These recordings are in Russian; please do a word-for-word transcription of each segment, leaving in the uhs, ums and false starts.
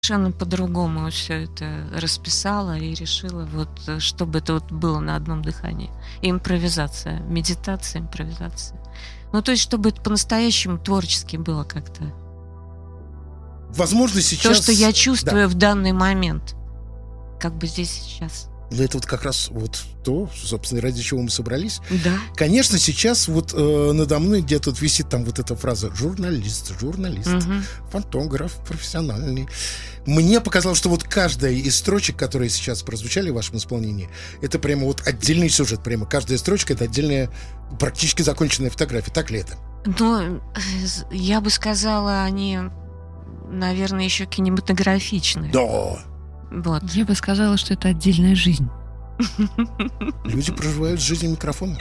совершенно по-другому все это расписала и решила, вот, чтобы это вот было на одном дыхании. Импровизация, медитация, импровизация. Ну, то есть, чтобы это по-настоящему творчески было как-то. Возможно, сейчас... То, что я чувствую да. в данный момент. Как бы здесь и сейчас. Но это вот как раз вот то, собственно, ради чего мы собрались. Да. Конечно, сейчас вот э, надо мной где-то висит там вот эта фраза «журналист», «журналист», угу. «фотограф», «профессиональный». Мне показалось, что вот каждая из строчек, которые сейчас прозвучали в вашем исполнении, это прямо вот отдельный сюжет. Прямо каждая строчка — это отдельная, практически законченная фотография. Так ли это? Ну, я бы сказала, они, наверное, еще кинематографичные. Да. Вот. Я бы сказала, что это отдельная жизнь. Люди проживают жизнь микрофона.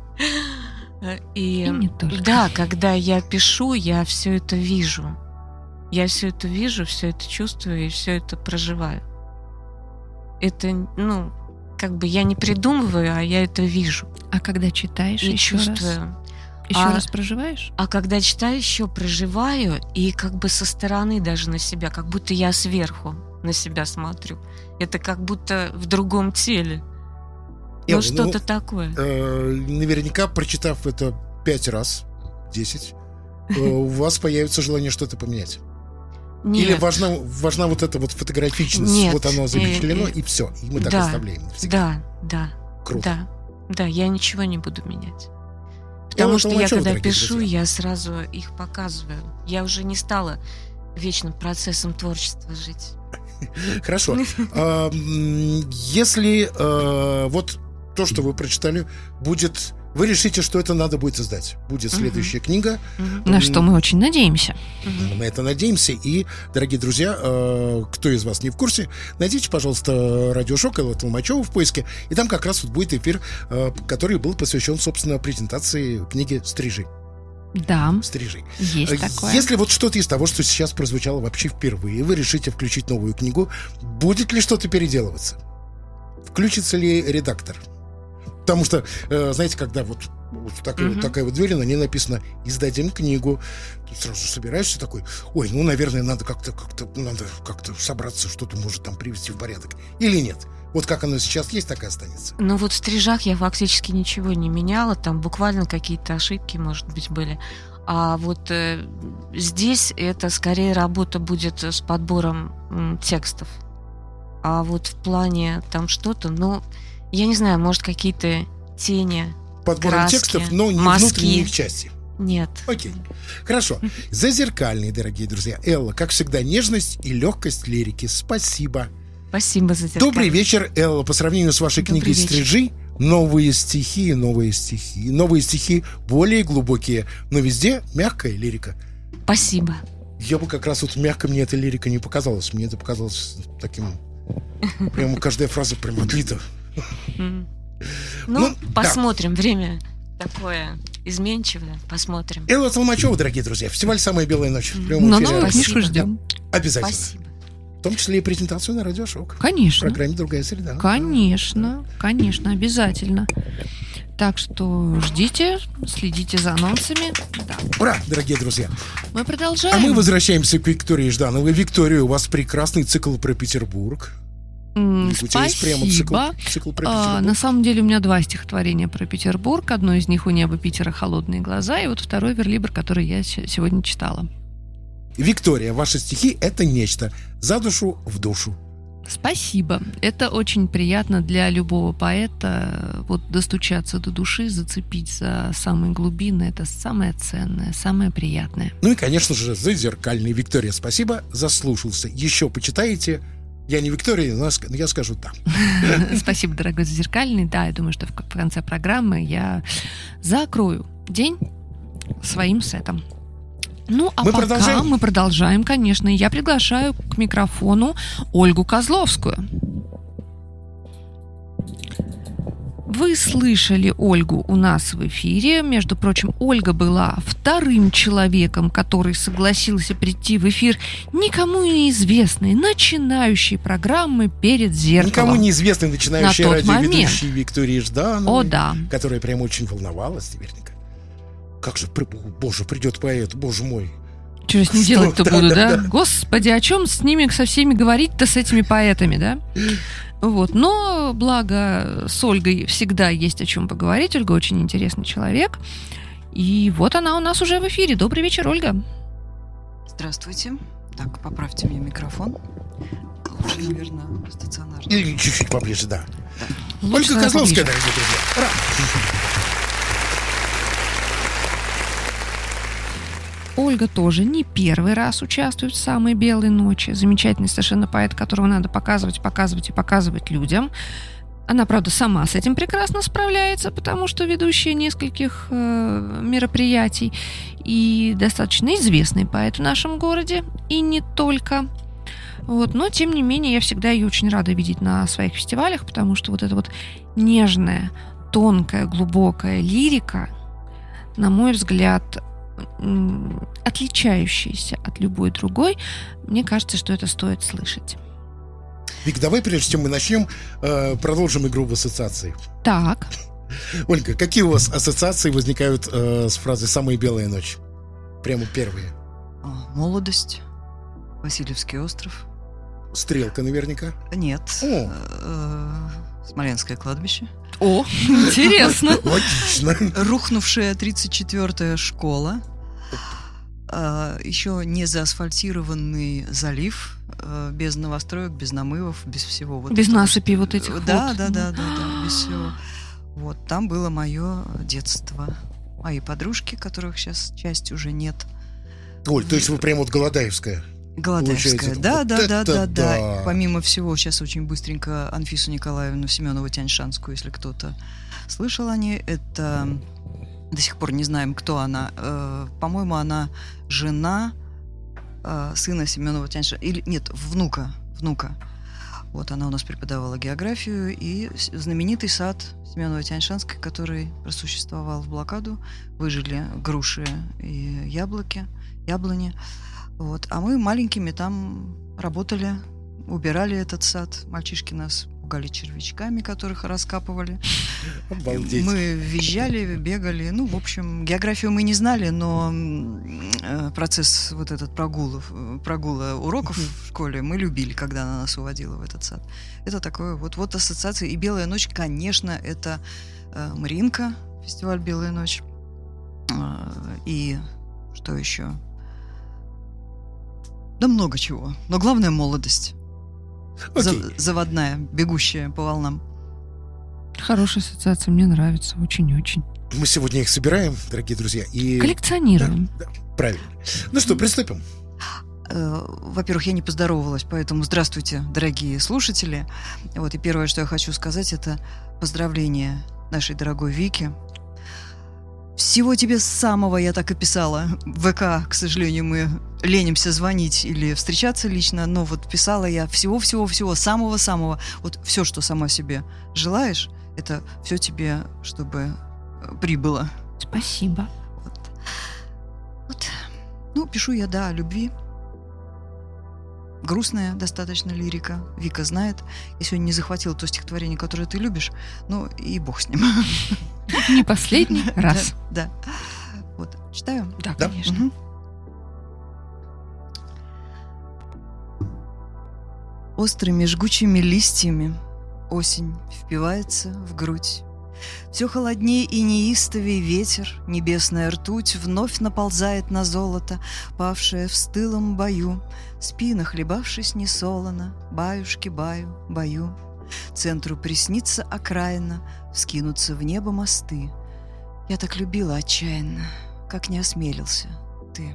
И, И не только. Да, когда я пишу, я все это вижу. Я все это вижу, все это чувствую и все это проживаю. Это, ну, как бы я не придумываю, а я это вижу. А когда читаешь, и еще чувствую. раз, еще а, раз проживаешь? А когда читаю, еще проживаю, и как бы со стороны даже на себя, как будто я сверху на себя смотрю. Это как будто в другом теле. Ну, Элла, что-то ну, такое. Э, наверняка, прочитав это пять раз, десять, э, у вас появится желание что-то поменять. Нет. Или важна, важна вот эта вот фотографичность, Нет. вот оно запечатлено, э, э, и все, и мы так да, оставляем навсегда. Да, да. Круто. Да, да, я ничего не буду менять. Потому Элла что Толмачева, я, когда дорогие пишу, друзья. я сразу их показываю. Я уже не стала вечным процессом творчества жить. Хорошо. Если вот то, что вы прочитали, будет... Вы решите, что это надо будет издать. Будет следующая uh-huh. книга. Uh-huh. На что мы очень надеемся. Uh-huh. Мы на это надеемся. И, дорогие друзья, э, кто из вас не в курсе, найдите, пожалуйста, радиошок Элла Толмачева в поиске. И там как раз вот будет эфир, э, который был посвящен, собственно, презентации книги «Стрижи». Да, «Стрижи». есть такое. Если вот что-то из того, что сейчас прозвучало вообще впервые, вы решите включить новую книгу, будет ли что-то переделываться? Включится ли редактор? Потому что, э, знаете, когда вот, вот такая, uh-huh. вот такая вот дверь, на ней написано «Издадим книгу», ты сразу собираешься такой: ой, ну, наверное, надо как-то, как-то, надо как-то собраться, что-то может там привести в порядок. Или нет? Вот как оно сейчас есть, так и останется. Ну вот в «Стрижах» я фактически ничего не меняла, там буквально какие-то ошибки, может быть, были. А вот э, здесь это скорее работа будет с подбором м, текстов. А вот в плане там что-то, ну... Я не знаю, может, какие-то тени, подбором краски, текстов, но не мазки. внутренние их части. Нет. Окей. Хорошо. Зазеркальный, дорогие друзья. Элла, как всегда, нежность и легкость лирики. Спасибо. Спасибо за зеркальный. Добрый вечер, Элла. По сравнению с вашей Добрый книгой вечер. «Стрижи», новые стихи, новые стихи, новые стихи более глубокие, но везде мягкая лирика. Спасибо. Я бы как раз вот мягко мне эта лирика не показалась. Мне это показалось таким... Прямо каждая фраза прямо отлита. Ну, Ну, посмотрим. Время такое изменчивое. Посмотрим. Элла Толмачева, дорогие друзья. Фестиваль «Самая белая ночь». В прямом На эфире. новую Спасибо. книжку ждем. Обязательно. Спасибо. В том числе и презентацию на радиошок. В Конечно. программе «Другая среда». Конечно, конечно, обязательно. Так что ждите, следите за анонсами. Да. Ура, дорогие друзья. Мы продолжаем. А мы возвращаемся к Виктории Ждановой. Виктория, у вас прекрасный цикл про Петербург. М, У тебя есть прямо цикл, Спасибо. цикл про А, Петербург. на самом деле у меня два стихотворения про Петербург. Одно из них «У неба Питера холодные глаза», и вот второй верлибр, который я с- сегодня читала. Виктория, ваши стихи — это нечто. За душу, в душу. Спасибо. Это очень приятно для любого поэта. Вот достучаться до души, зацепить за самые глубины — это самое ценное, самое приятное. Ну и, конечно же, зазеркальный. Виктория, спасибо, заслушался. Еще почитаете. Я не Виктория, но я скажу «да». Спасибо, дорогой Зазеркальный. Да, я думаю, что в конце программы я закрою день своим сетом. Ну, а Мы пока продолжаем? мы продолжаем, конечно. И я приглашаю к микрофону Ольгу Козловскую. Вы слышали Ольгу у нас в эфире. Между прочим, Ольга была вторым человеком, который согласился прийти в эфир никому неизвестной, начинающей программы «Перед зеркалом». Никому неизвестный начинающий На тот радиоведущий Виктории Ждановой. О, да. Которая прям очень волновалась наверняка. Как же, при- боже, придет поэт, боже мой. Что с ним Что? делать-то Да, буду, да, да? да. Господи, о чем с ними, со всеми говорить-то, с этими поэтами, да? Вот. Но, благо, с Ольгой всегда есть о чем поговорить. Ольга очень интересный человек. И вот она у нас уже в эфире. Добрый вечер, Ольга. Здравствуйте. Так, поправьте мне микрофон. Лучше, наверное, стационарный. Или чуть-чуть поближе, да. Лучше Ольга давай Козловская, поближе. дорогие друзья. Ура! Ольга тоже не первый раз участвует в «Самой белой ночи». Замечательный совершенно поэт, которого надо показывать, показывать и показывать людям. Она, правда, сама с этим прекрасно справляется, потому что ведущая нескольких э, мероприятий и достаточно известный поэт в нашем городе, и не только. Вот. Но, тем не менее, я всегда ее очень рада видеть на своих фестивалях, потому что вот эта вот нежная, тонкая, глубокая лирика, на мой взгляд, м, отличающаяся от любой другой, мне кажется, что это стоит слышать. Вик, давай, прежде чем мы начнем, э, продолжим игру в ассоциации. Так, Ольга, какие у вас ассоциации возникают э, с фразой «Самая белая ночь»? Прямо первые. А, Молодость. Васильевский остров. Стрелка наверняка. Нет. О. Э, Смоленское кладбище. о, интересно. Логично. Рухнувшая тридцать четвёртая школа. А, еще не заасфальтированный залив. э, Без новостроек, без намывов, без всего. Вот Без этого. насыпи вот этих вот. Да, да, да, да, да, без всего. Вот, там было мое детство. Мои подружки, которых сейчас часть уже нет. Оль, то есть вы прям вот Голодаевская. Голодаевская. Получается, Да, вот да, да, это да, да. да. Помимо всего, сейчас очень быстренько Анфису Николаевну Семенову Тяньшанскую, если кто-то слышал о ней, это до сих пор не знаем, кто она. Э, По-моему, она жена э, сына Семенова Тяньшана. Или нет, внука. Внука. Вот она у нас преподавала географию, и с- знаменитый сад Семеновой Тяньшанской, который просуществовал в блокаду, выжили груши и яблоки, яблони. Вот. А мы маленькими там работали, убирали этот сад. Мальчишки нас пугали червячками, которых раскапывали. Обалдеть. Мы визжали, бегали. Ну, в общем, географию мы не знали, но м, э, процесс вот этот прогулов, э, прогула уроков в школе мы любили, когда она нас уводила в этот сад. Это такое вот, вот ассоциация. И «Белая ночь», конечно, это э, Мариинка, фестиваль «Белая ночь». А, И что еще? Да много чего. Но главное — молодость. Окей. За- заводная, бегущая по волнам. Хорошая ассоциация, мне нравится, очень-очень. Мы сегодня их собираем, дорогие друзья. И... Коллекционируем. Да, да, правильно. Ну что, приступим. Э, Во-первых, я не поздоровалась, поэтому здравствуйте, дорогие слушатели. Вот, и первое, что я хочу сказать, это поздравление нашей дорогой Вике. Всего тебе самого, я так и писала. В ВК, к сожалению, мы ленимся звонить или встречаться лично, но вот писала я всего-всего-всего, самого-самого. Вот все, что сама себе желаешь, это все тебе, чтобы э, прибыло. Спасибо. Вот. Вот. Ну, пишу я, да, о любви. Грустная достаточно лирика. Вика знает. Я сегодня не захватила то стихотворение, которое ты любишь. Ну, и бог с ним. Не последний раз. Да. да. Вот, читаю? Да, Да. конечно. Мгм. Острыми жгучими листьями осень впивается в грудь. Все холодней и неистовей ветер, небесная ртуть вновь наползает на золото, павшее в стылом бою. Спина, хлебавшись несолоно, баюшки баю, бою. Центру приснится окраина, вскинутся в небо мосты. Я так любила отчаянно, как не осмелился ты.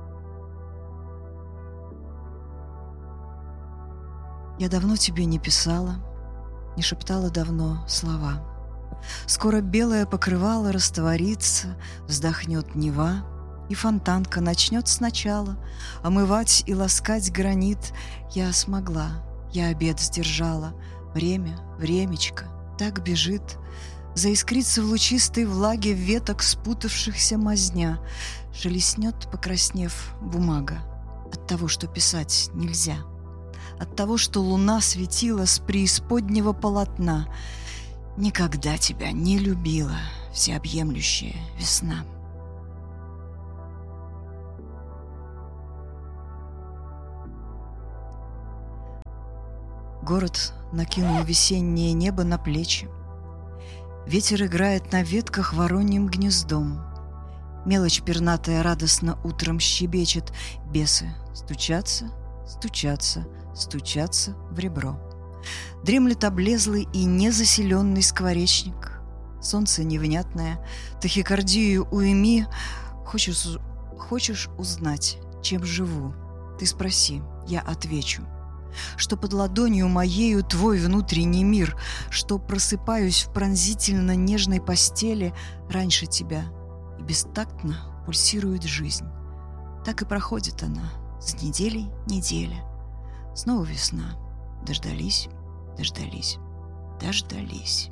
Я давно тебе не писала, не шептала давно слова. Скоро белое покрывало растворится, вздохнет Нева, и фонтанка начнет сначала омывать и ласкать гранит. Я смогла, я обед сдержала, время, времечко так бежит. Заискрится в лучистой влаге веток спутавшихся мазня, шелестнет, покраснев, бумага от того, что писать нельзя, от того, что луна светила с преисподнего полотна. Никогда тебя не любила всеобъемлющая весна. Город накинул весеннее небо на плечи. Ветер играет на ветках вороньим гнездом. Мелочь пернатая радостно утром щебечет. Бесы стучатся, стучатся, стучатся в ребро. Дремлет облезлый и незаселенный скворечник. Солнце невнятное, тахикардию уйми. Хочешь, хочешь узнать, чем живу? Ты спроси, я отвечу. Что под ладонью моею твой внутренний мир, что просыпаюсь в пронзительно нежной постели раньше тебя, и бестактно пульсирует жизнь. Так и проходит она с неделей неделя. Снова весна. Дождались, дождались, дождались.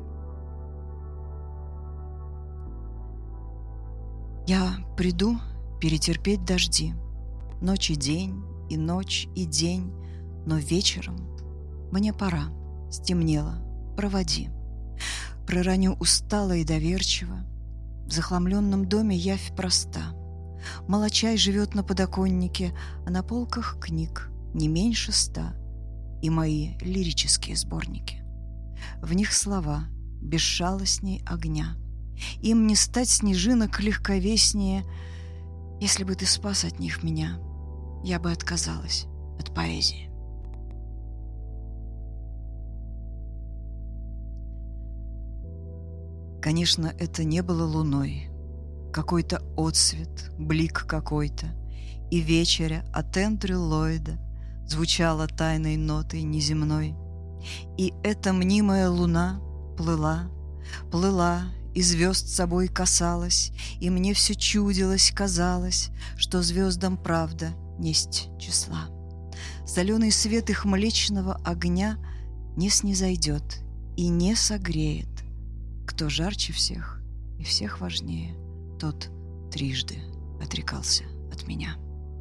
Я приду перетерпеть дожди, ночь и день, и ночь и день, но вечером мне пора, стемнело, проводи. Пророню устало и доверчиво. В захламленном доме явь проста. Молочай живет на подоконнике, а на полках книг не меньше ста. И мои лирические сборники. В них слова безжалостней огня. Им не стать снежинок легковеснее. Если бы ты спас от них меня, я бы отказалась от поэзии. Конечно, это не было луной. Какой-то отсвет, блик какой-то. И вечеря от Эндрю Ллойда звучала тайной нотой неземной. И эта мнимая луна плыла, плыла, и звезд собой касалась, и мне все чудилось, казалось, что звездам правда несть числа. Соленый свет их млечного огня не снизойдет и не согреет. Кто жарче всех и всех важнее, тот трижды отрекался от меня.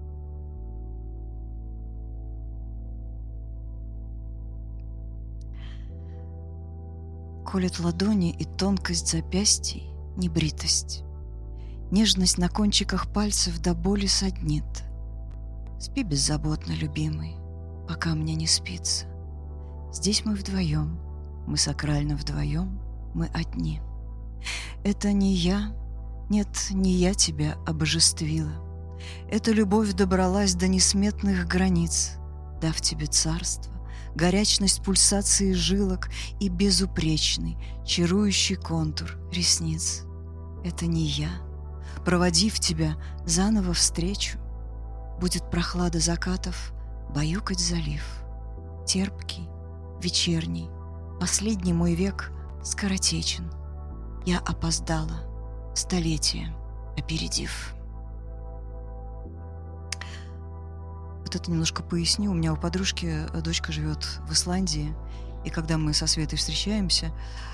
Колет ладони и тонкость запястий, небритость. Нежность на кончиках пальцев до боли саднит. Спи беззаботно, любимый, пока мне не спится. Здесь мы вдвоем, мы сакрально вдвоем, мы одни. Это не я, нет, не я тебя обожествила. Эта любовь добралась до несметных границ, дав тебе царство, горячность пульсации жилок и безупречный, чарующий контур ресниц. Это не я, проводив тебя заново встречу, будет прохлада закатов баюкать залив. Терпкий, вечерний, последний мой век скоротечен. Я опоздала, столетие опередив. Вот это немножко поясню. У меня у подружки дочка живет в Исландии, и когда мы со Светой встречаемся,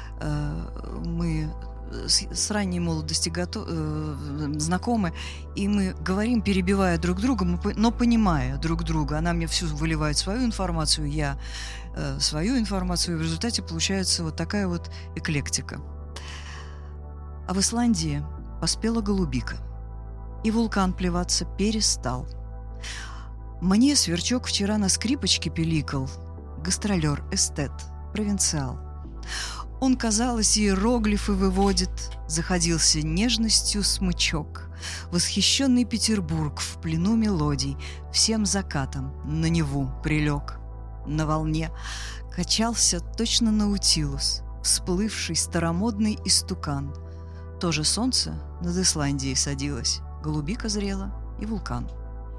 мы с ранней молодости готов, знакомы, и мы говорим, перебивая друг друга, но понимая друг друга. Она мне всю выливает свою информацию, я свою информацию, и в результате получается вот такая вот эклектика. А в Исландии поспела голубика, и вулкан плеваться перестал. Мне сверчок вчера на скрипочке пиликал, гастролер, эстет, провинциал. Он, казалось, иероглифы выводит, заходился нежностью смычок. Восхищенный Петербург в плену мелодий всем закатом на Неву прилег. На волне качался точно наутилус, всплывший старомодный истукан. Тоже солнце над Исландией садилось, голубика зрела и вулкан.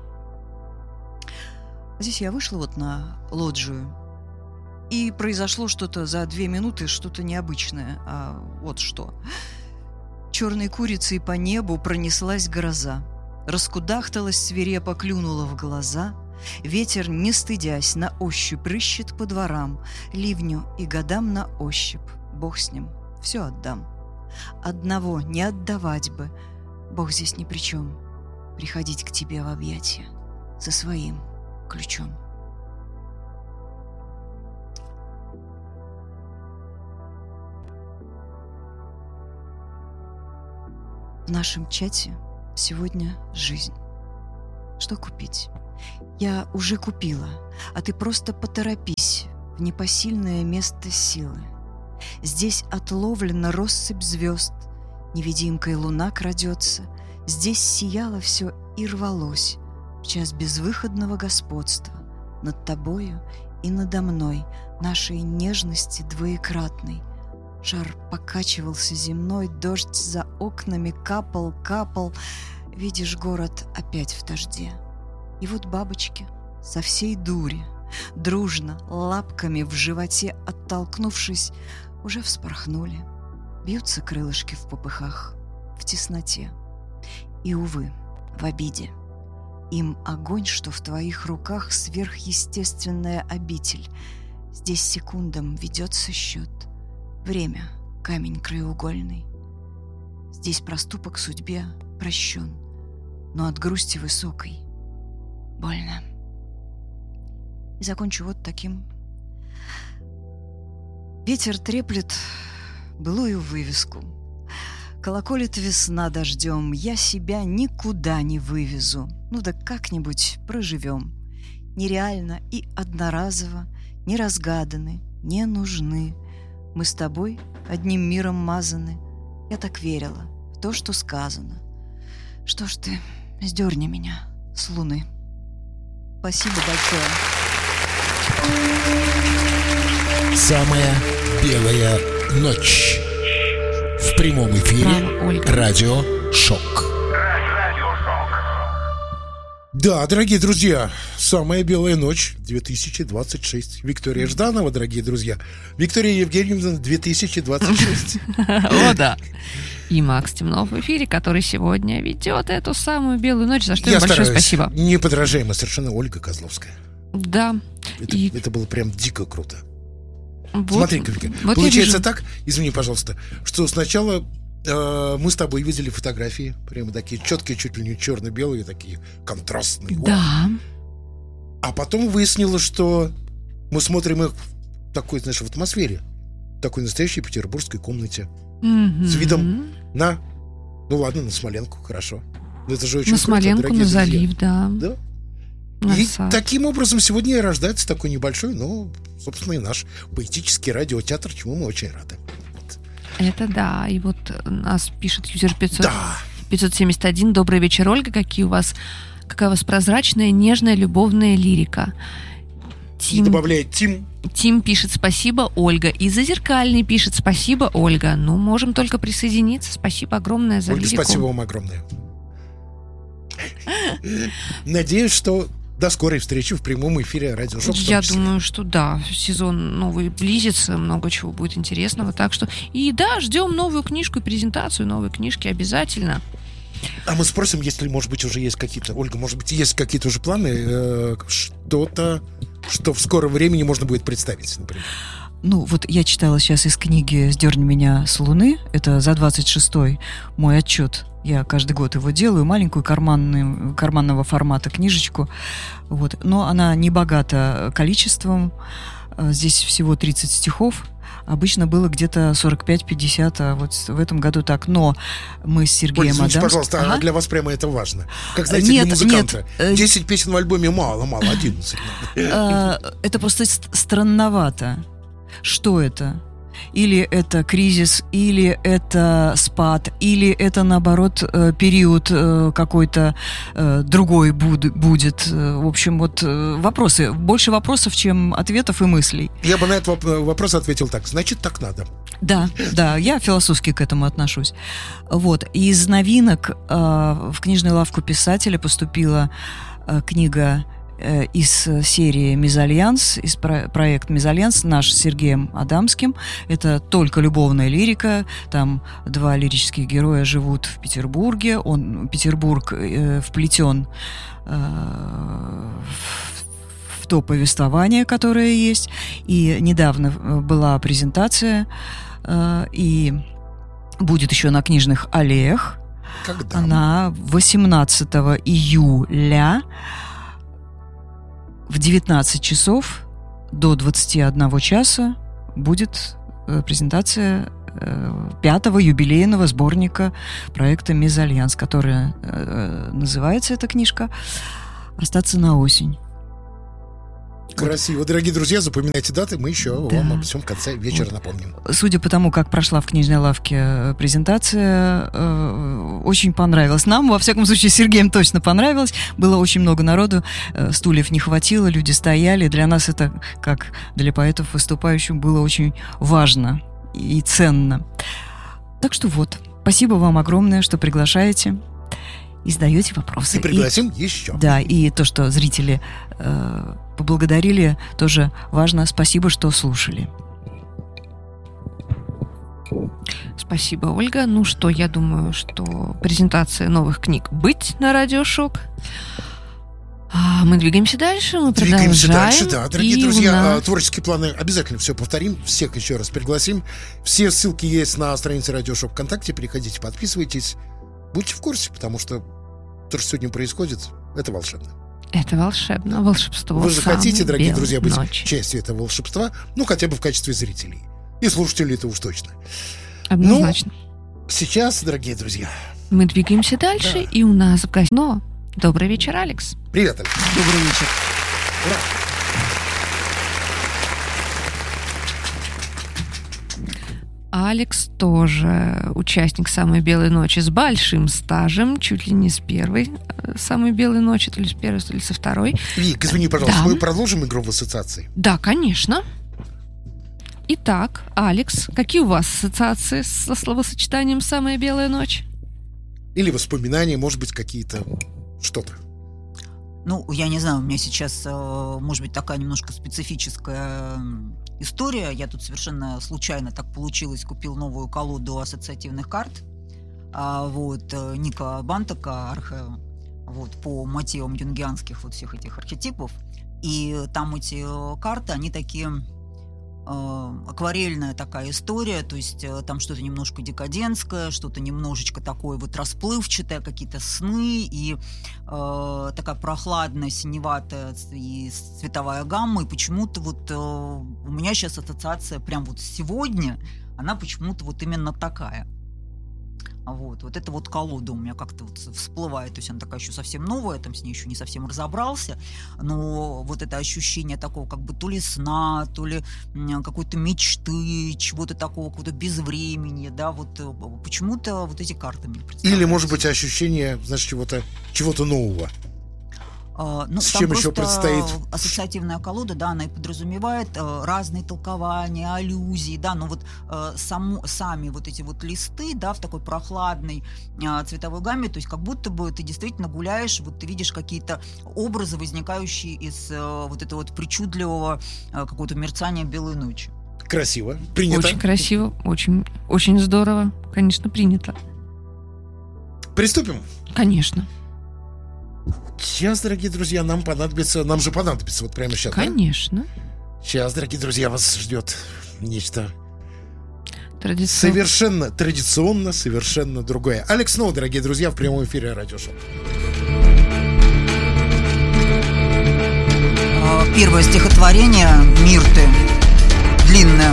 Здесь я вышла вот на лоджию, и произошло что-то за две минуты, что-то необычное. А вот что. Черной курицей по небу пронеслась гроза. Раскудахталась свирепо, клюнула в глаза. Ветер, не стыдясь, на ощупь рыщет по дворам. Ливню и годам на ощупь. Бог с ним, все отдам. Одного не отдавать бы. Бог здесь ни при чем. Приходить к тебе в объятия со своим ключом. В нашем чате сегодня жизнь. Что купить? Я уже купила, а ты просто поторопись. в непосильное место силы. Здесь отловлена россыпь звезд, невидимкой луна крадется, здесь сияло все и рвалось в час безвыходного господства над тобою и надо мной, нашей нежности двоекратной. Шар покачивался земной, дождь за окнами капал, капал. Видишь, город опять в дожде. И вот бабочки со всей дури, дружно, лапками в животе оттолкнувшись, уже вспорхнули. Бьются крылышки в попыхах, в тесноте. И, увы, в обиде. Им огонь, что в твоих руках, сверхъестественная обитель. Здесь секундам ведется счет. Время — камень краеугольный. Здесь проступок судьбе прощен, но от грусти высокой больно. И закончу вот таким. Ветер треплет былую вывеску. Колоколит весна дождем. Я себя никуда не вывезу. Ну да как-нибудь проживем. Нереально и одноразово, не разгаданы, не нужны. Мы с тобой одним миром мазаны. Я так верила в то, что сказано. Что ж ты, сдерни меня с луны. Спасибо большое. Самая белая ночь. В прямом эфире радио «Шок». Да, дорогие друзья, самая белая ночь две тысячи двадцать шесть. Виктория Жданова, дорогие друзья. Виктория Евгеньевна, две тысячи двадцать шесть. О, да. И Макс Темнов в эфире, который сегодня ведет эту самую белую ночь, за что Я большое стараюсь. Спасибо. Неподражаемая совершенно Ольга Козловская. Да. Это, И... это было прям дико круто. Вот, Смотри-ка, Вика, вот получается так, извини, пожалуйста, что сначала э, мы с тобой видели фотографии, прямо такие четкие, чуть ли не черно-белые, такие контрастные. Да. А потом выяснилось, что мы смотрим их в такой, знаешь, в атмосфере, в такой настоящей петербургской комнате, Mm-hmm. с видом на, ну ладно, на Смоленку, хорошо. Но это же очень на круто, Смоленку, дорогие на друзья. залив, да. Да. На И сад. таким образом сегодня и рождается такой небольшой, но, собственно, и наш поэтический радиотеатр, чему мы очень рады. Вот. Это да. И вот нас пишет юзер пятьсот, Да. пятьсот семьдесят один. Добрый вечер, Ольга. Какие у вас, какая у вас прозрачная, нежная, любовная лирика. И добавляет Тим. Тим пишет «Спасибо, Ольга». И Зазеркальный пишет «Спасибо, Ольга». Ну, можем только присоединиться. Спасибо огромное за Ольга, лирику. спасибо вам огромное. Надеюсь, что до скорой встречи в прямом эфире радио «Шок». Я думаю, что да, сезон новый близится, много чего будет интересного. Так что, и да, ждем новую книжку и презентацию новой книжки обязательно. А мы спросим, если, может быть, уже есть какие-то... Ольга, может быть, есть какие-то уже планы, э, что-то, что в скором времени можно будет представить, например? Ну, вот я читала сейчас из книги «Сдерни меня с луны». Это за двадцать шестой мой отчет. Я каждый год его делаю, маленькую карманную, карманного формата книжечку. Вот. Но она не богата количеством. Здесь всего тридцать стихов. Обычно было где-то сорок пять пятьдесят, а вот в этом году так. Но мы с Сергеем Ольга, извините, Адамским... пожалуйста, Ага. а для вас прямо это важно? Как, знаете, Нет, для музыканта. нет, э, десять песен в альбоме мало-мало, одиннадцать. Это просто ст- странновато. Что это? Или это кризис, или это спад, или это, наоборот, э, период э, какой-то э, другой буд- будет. Э, В общем, вот э, вопросы. Больше вопросов, чем ответов и мыслей. Я бы на этот воп- вопрос ответил так. Значит, так надо. Да, да, я философски к этому отношусь. Вот. Из новинок э, в книжную лавку писателя поступила э, книга э, из серии «Мезальянс», из про- проект «Мезальянс», наш с Сергеем Адамским. Это только любовная лирика. Там два лирических героя живут в Петербурге. Он, Петербург э, вплетен э, в то повествование, которое есть. И недавно была презентация, э, и будет еще на книжных аллеях. Когда? Она восемнадцатого июля в девятнадцать часов до двадцати одного часа будет э, презентация э, пятого юбилейного сборника проекта «Мезальянс», которая э, называется эта книжка «Остаться на осень». Красиво. Дорогие друзья, запоминайте даты, мы еще да. вам обо всем в конце вечера вот. напомним. Судя по тому, как прошла в книжной лавке презентация, э, очень понравилось нам. Во всяком случае, Сергеем точно понравилось. Было очень много народу, э, стульев не хватило, люди стояли. Для нас это, как для поэтов выступающих, было очень важно и ценно. Так что вот, спасибо вам огромное, что приглашаете и задаете вопросы. И пригласим и, еще. Да, и то, что зрители э, поблагодарили, тоже важно. Спасибо, что слушали. Спасибо, Ольга. Ну что, я думаю, что презентация новых книг быть на Радио Шок. А мы двигаемся дальше, мы двигаемся продолжаем. Двигаемся дальше, да. Дорогие друзья, нас... творческие планы обязательно все повторим, всех еще раз пригласим. Все ссылки есть на странице Радио Шок ВКонтакте, переходите, подписывайтесь. Будьте в курсе, потому что то, что сегодня происходит, это волшебно. Это волшебно, волшебство. Вы же хотите, дорогие друзья, быть ночи. частью этого волшебства, ну, хотя бы в качестве зрителей. И слушателей это уж точно. Однозначно. Но сейчас, дорогие друзья... Мы двигаемся дальше, да. И у нас в гостях... Но добрый вечер, Алекс. Привет, Алекс. Добрый вечер. Ура. Алекс тоже участник «Самой белой ночи» с большим стажем, чуть ли не с первой «Самой белой ночи», то ли с первой, то ли со второй. Вик, извини, пожалуйста, да. мы продолжим игру в ассоциации? Да, конечно. Итак, Алекс, какие у вас ассоциации со словосочетанием «Самая белая ночь»? Или воспоминания, может быть, какие-то, что-то. Ну, я не знаю, у меня сейчас, может быть, такая немножко специфическая история. Я тут совершенно случайно так получилось, купил новую колоду ассоциативных карт. Вот, Ника Бантака, архе, вот, по мотивам юнгианских вот всех этих архетипов. И там эти карты, они такие... акварельная такая история, то есть там что-то немножко декадентское, что-то немножечко такое вот расплывчатое, какие-то сны и э, такая прохладная, синеватая и цветовая гамма, и почему-то вот э, у меня сейчас ассоциация прям вот сегодня, она почему-то вот именно такая. Вот, вот эта вот колода у меня как-то вот всплывает, то есть она такая еще совсем новая, я там с ней еще не совсем разобрался, но вот это ощущение такого как бы то ли сна, то ли какой-то мечты, чего-то такого, какого-то безвремени, да, вот почему-то вот эти карты мне представляются. Или, может быть, ощущение, знаешь, чего-то, чего-то нового. Uh, ну, с там чем еще предстоит? Ассоциативная колода, да, она и подразумевает uh, разные толкования, аллюзии, да, но вот uh, само, сами вот эти вот листы, да, в такой прохладной uh, цветовой гамме, то есть как будто бы ты действительно гуляешь, вот ты видишь какие-то образы, возникающие из uh, вот этого вот причудливого uh, какого-то мерцания белой ночи. Красиво, принято. Очень красиво, очень, очень здорово, конечно, принято. Приступим? Конечно. Сейчас, дорогие друзья, нам понадобится, нам же понадобится вот прямо сейчас. Конечно. Да? Сейчас, дорогие друзья, вас ждет нечто Традицион... совершенно традиционно, совершенно другое. Алекс Сноу, дорогие друзья, в прямом эфире Радио Шок. Первое стихотворение Мирты, длинное.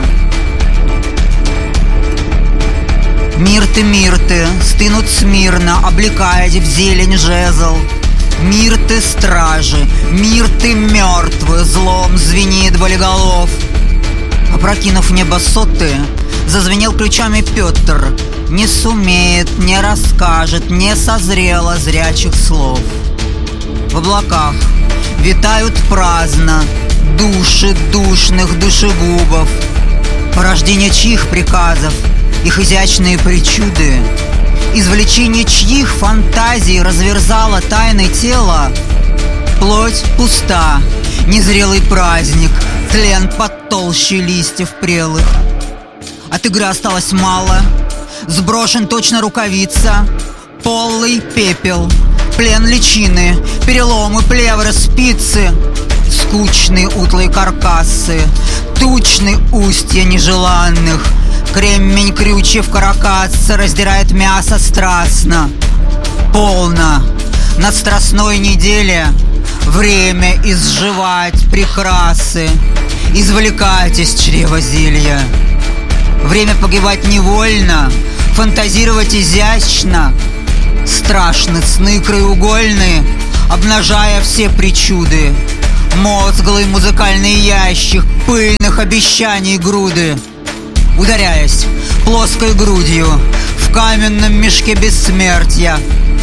Мирты, мирты, стынут смирно, облекая в зелень жезл. Мирты, стражи, мирты, мертвы, злом звенит болиголов. Опрокинув небо соты, зазвенел ключами Петр. Не сумеет, не расскажет, не созрело зрячих слов. В облаках витают праздно души душных душегубов, порождение чьих приказов, их изящные причуды, извлечение чьих фантазий разверзало тайны тела. Плоть пуста, незрелый праздник, тлен под толще листьев прелых. От игры осталось мало, сброшен точно рукавица, полый пепел, плен личины, переломы, плевры, спицы, скучные утлые каркасы, тучные устья нежеланных. Кремень крючев каракатца раздирает мясо страстно. Полно на страстной неделе время изживать прекрасы, извлекать из чрева зелья. Время погибать невольно, фантазировать изящно. Страшны сны краеугольные, обнажая все причуды. Мозглый музыкальный ящик пыльных обещаний груды. Ударяясь плоской грудью в каменном мешке бессмертия,